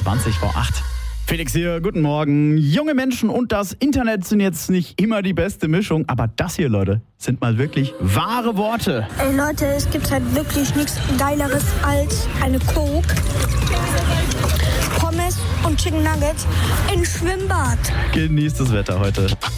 20 vor 8. Felix hier, guten Morgen. Junge Menschen und das Internet sind jetzt nicht immer die beste Mischung, aber das hier, Leute, sind mal wirklich wahre Worte. Ey Leute, es gibt halt wirklich nichts Geileres als eine Coke, Pommes und Chicken Nuggets im Schwimmbad. Genießt das Wetter heute.